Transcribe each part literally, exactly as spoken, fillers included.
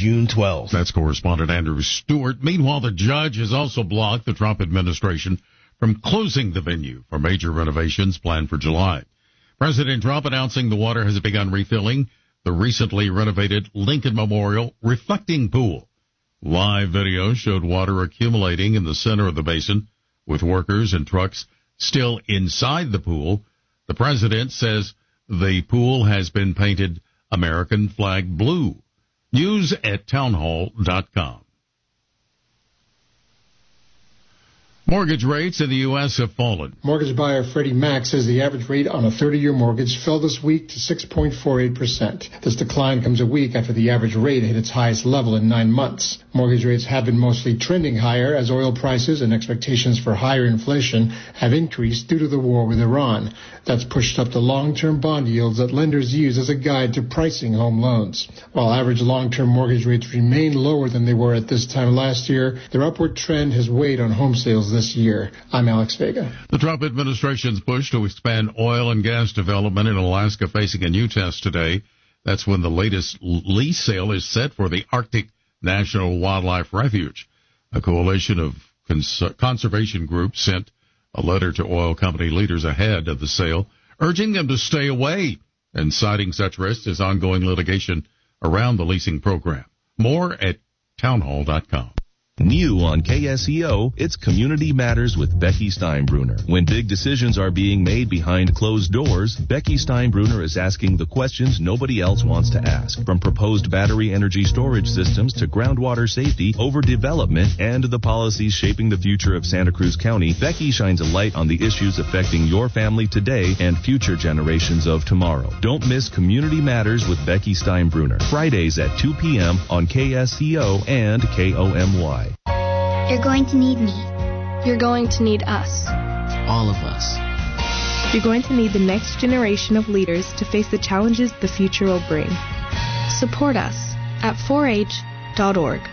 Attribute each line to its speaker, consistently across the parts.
Speaker 1: June twelfth.
Speaker 2: That's correspondent Andrew Stewart. Meanwhile, the judge has also blocked the Trump administration from closing the venue for major renovations planned for July. President Trump announcing the water has begun refilling the recently renovated Lincoln Memorial Reflecting Pool. Live video showed water accumulating in the center of the basin, with workers and trucks still inside the pool. The president says the pool has been painted American flag blue. News at townhall dot com. Mortgage rates in the U S have fallen.
Speaker 3: Mortgage buyer Freddie Mac says the average rate on a thirty-year mortgage fell this week to six point four eight percent. This decline comes a week after the average rate hit its highest level in nine months. Mortgage rates have been mostly trending higher as oil prices and expectations for higher inflation have increased due to the war with Iran. That's pushed up the long-term bond yields that lenders use as a guide to pricing home loans. While average long-term mortgage rates remain lower than they were at this time last year, their upward trend has weighed on home sales this year. I'm Alex Vega.
Speaker 2: The Trump administration's push to expand oil and gas development in Alaska facing a new test today. That's when the latest lease sale is set for the Arctic National Wildlife Refuge. A coalition of cons- conservation groups sent a letter to oil company leaders ahead of the sale, urging them to stay away and citing such risks as ongoing litigation around the leasing program. More at townhall dot com.
Speaker 4: New on K S E O, it's Community Matters with Becky Steinbruner. When big decisions are being made behind closed doors, Becky Steinbruner is asking the questions nobody else wants to ask. From proposed battery energy storage systems to groundwater safety, overdevelopment, and the policies shaping the future of Santa Cruz County, Becky shines a light on the issues affecting your family today and future generations of tomorrow. Don't miss Community Matters with Becky Steinbruner. Fridays at two p.m. on K S E O and K O M Y.
Speaker 5: You're going to need me.
Speaker 6: You're going to need us.
Speaker 1: All of us.
Speaker 6: You're going to need the next generation of leaders to face the challenges the future will bring. Support us at four H dot org.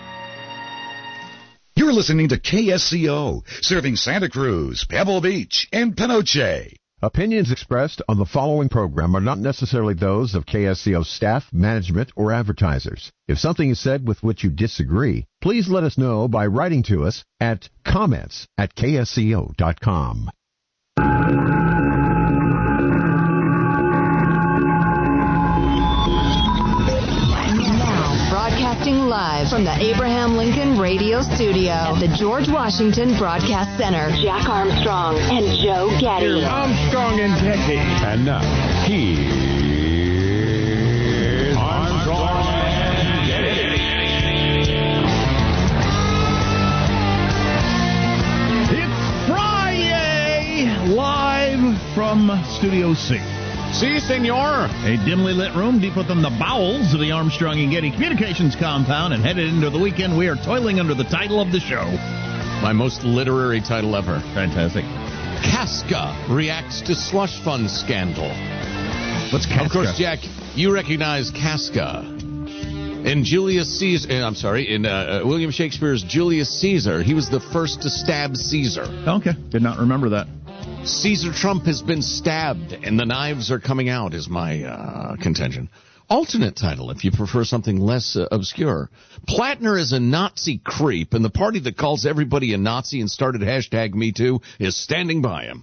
Speaker 7: You're listening to K S C O, serving Santa Cruz, Pebble Beach, and Penoche.
Speaker 8: Opinions expressed on the following program are not necessarily those of K S C O staff, management, or advertisers. If something is said with which you disagree, please let us know by writing to us at comments at K S C O dot com.
Speaker 9: Broadcasting live from the Abraham Lincoln Radio Studio at the George Washington Broadcast Center. Jack Armstrong and Joe Getty.
Speaker 10: Armstrong and Getty.
Speaker 11: And now, here's Armstrong and Getty.
Speaker 10: It's Friday, live from Studio C.
Speaker 11: Si, senor.
Speaker 10: A dimly lit room deep within the bowels of the Armstrong and Getty Communications compound, and headed into the weekend, we are toiling under the title of the show.
Speaker 11: My most literary title ever.
Speaker 10: Fantastic.
Speaker 11: Casca reacts to slush fund scandal.
Speaker 10: What's Casca?
Speaker 11: Of course, Jack, you recognize Casca. In Julius Caesar, I'm sorry, in uh, William Shakespeare's Julius Caesar, he was the first to stab Caesar.
Speaker 10: Okay, did not remember that.
Speaker 11: Caesar Trump has been stabbed, and the knives are coming out, is my uh, contention. Alternate title, if you prefer something less uh, obscure. Plattner is a Nazi creep, and the party that calls everybody a Nazi and started hashtag Me Too is standing by him.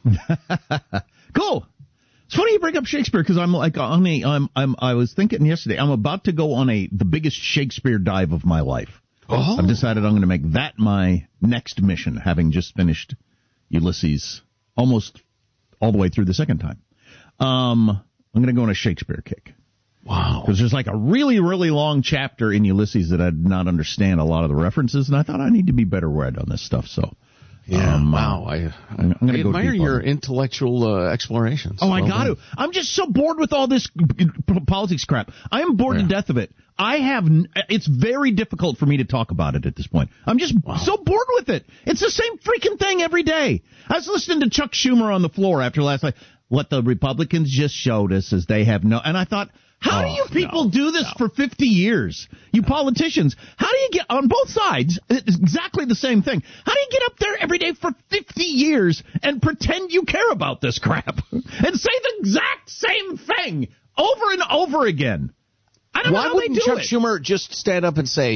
Speaker 10: Cool. It's funny you bring up Shakespeare, because I'm like on a, I'm, I'm, I was thinking yesterday, I'm about to go on a the biggest Shakespeare dive of my life.
Speaker 11: Oh.
Speaker 10: I've decided I'm going to make that my next mission, having just finished Ulysses almost all the way through the second time. Um, I'm going to go on a Shakespeare kick.
Speaker 11: Wow.
Speaker 10: Because there's like a really, really long chapter in Ulysses that I did not understand a lot of the references, and I thought I need to be better read on this stuff. So,
Speaker 11: yeah,
Speaker 10: um,
Speaker 11: wow. I, I,
Speaker 10: I'm gonna
Speaker 11: I
Speaker 10: go
Speaker 11: admire
Speaker 10: deep
Speaker 11: your
Speaker 10: on it.
Speaker 11: intellectual uh, explorations.
Speaker 10: Oh, I
Speaker 11: Well
Speaker 10: got
Speaker 11: done.
Speaker 10: to. I'm just so bored with all this politics crap. I am bored
Speaker 11: Yeah.
Speaker 10: to death of it. I have. N- it's very difficult for me to talk about it at this point. I'm just
Speaker 11: Wow.
Speaker 10: so bored with it. It's the same freaking thing every day. I was listening to Chuck Schumer on the floor after last night. What the Republicans just showed us is they have no. And I thought, how
Speaker 11: Oh,
Speaker 10: do you people
Speaker 11: no,
Speaker 10: do this
Speaker 11: no.
Speaker 10: for fifty years? You politicians, how do you get on both sides? It's exactly the same thing. How do you get up there every day for fifty years and pretend you care about this crap and say the exact same thing over and over again? I don't
Speaker 11: Why
Speaker 10: know how
Speaker 11: wouldn't
Speaker 10: they do
Speaker 11: Chuck
Speaker 10: it.
Speaker 11: Schumer just stand up and say,